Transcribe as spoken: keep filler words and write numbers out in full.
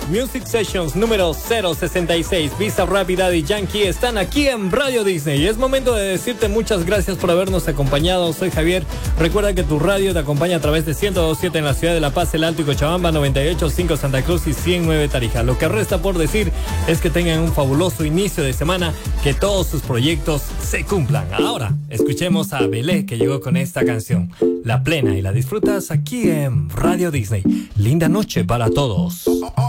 Music Sessions número cero sesenta y seis. Visa Rápida y Yankee están aquí en Radio Disney. Es momento de decirte muchas gracias por habernos acompañado. Soy Javier. Recuerda que tu radio te acompaña a través de ciento dos punto siete en la ciudad de La Paz, El Alto y Cochabamba, noventa y ocho punto cinco Santa Cruz y ciento nueve Tarija. Lo que resta por decir es que tengan un fabuloso inicio de semana, que todos sus proyectos se cumplan. Ahora, escuchemos a Belé, que llegó con esta canción, La Plena, y la disfrutas aquí en Radio Disney. Linda noche para todos.